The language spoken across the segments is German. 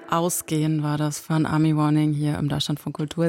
Ausgehen war das von Army Warning hier im Deutschlandfunk Kultur,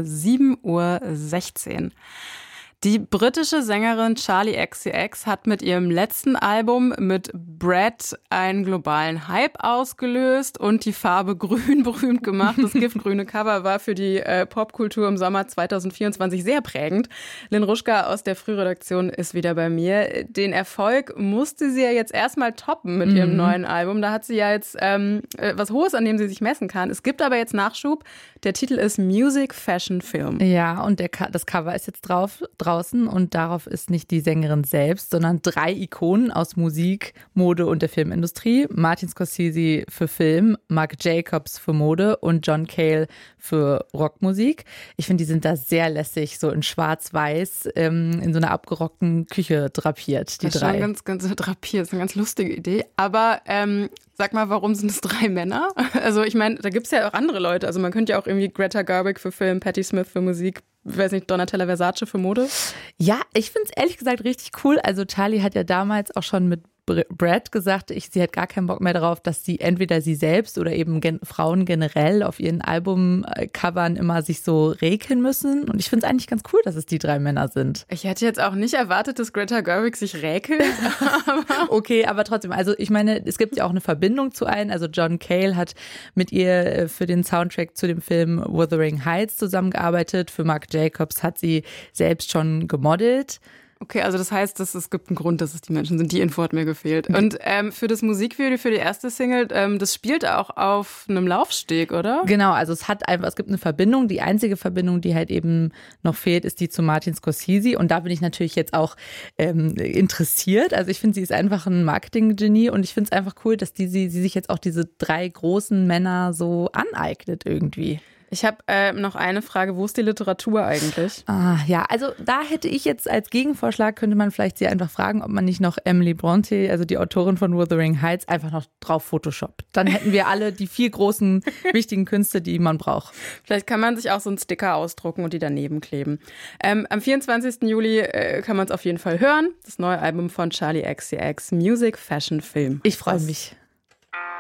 7:16 Uhr. Die britische Sängerin Charli XCX hat mit ihrem letzten Album mit Brad einen globalen Hype ausgelöst und die Farbe Grün berühmt gemacht. Das giftgrüne Cover war für die Popkultur im Sommer 2024 sehr prägend. Lynn Ruschka aus der Frühredaktion ist wieder bei mir. Den Erfolg musste sie ja jetzt erstmal toppen mit ihrem neuen Album. Da hat sie ja jetzt was Hohes, an dem sie sich messen kann. Es gibt aber jetzt Nachschub. Der Titel ist Music, Fashion, Film. Ja, und das Cover ist jetzt draußen und darauf ist nicht die Sängerin selbst, sondern 3 Ikonen aus Musik, Mode und der Filmindustrie. Martin Scorsese für Film, Marc Jacobs für Mode und John Cale für Rockmusik. Ich finde, die sind da sehr lässig, so in schwarz-weiß, in so einer abgerockten Küche drapiert, die 3. Schon ganz drapiert, ist eine ganz lustige Idee. Aber sag mal, warum sind es 3 Männer? Also ich meine, da gibt es ja auch andere Leute. Also man könnte ja auch irgendwie Greta Gerwig für Film, Patti Smith für Musik, weiß nicht, Donatella Versace für Mode. Ja, ich finde es ehrlich gesagt richtig cool. Also Charli hat ja damals auch schon mit Brad gesagt, sie hat gar keinen Bock mehr darauf, dass sie entweder sie selbst oder eben Frauen generell auf ihren Albumcovern immer sich so räkeln müssen. Und ich finde es eigentlich ganz cool, dass es die 3 Männer sind. Ich hätte jetzt auch nicht erwartet, dass Greta Gerwig sich räkelt. Okay, aber trotzdem, also ich meine, es gibt ja auch eine Verbindung zu allen. Also John Cale hat mit ihr für den Soundtrack zu dem Film Wuthering Heights zusammengearbeitet. Für Marc Jacobs hat sie selbst schon gemodelt. Okay, also das heißt, es gibt einen Grund, dass es die Menschen sind. Die Info hat mir gefehlt. Und für das Musikvideo, für die erste Single, das spielt auch auf einem Laufsteg, oder? Genau, also es gibt eine Verbindung. Die einzige Verbindung, die halt eben noch fehlt, ist die zu Martin Scorsese. Und da bin ich natürlich jetzt auch interessiert. Also ich finde, sie ist einfach ein Marketing-Genie und ich finde es einfach cool, dass sie sich jetzt auch diese 3 großen Männer so aneignet irgendwie. Ich habe noch eine Frage. Wo ist die Literatur eigentlich? Ja, also da hätte ich jetzt als Gegenvorschlag, könnte man vielleicht sie einfach fragen, ob man nicht noch Emily Bronte, also die Autorin von Wuthering Heights, einfach noch drauf photoshoppt. Dann hätten wir alle die 4 großen, wichtigen Künste, die man braucht. Vielleicht kann man sich auch so einen Sticker ausdrucken und die daneben kleben. Am 24. Juli kann man es auf jeden Fall hören. Das neue Album von Charli XCX, Music, Fashion, Film. Ich freue mich.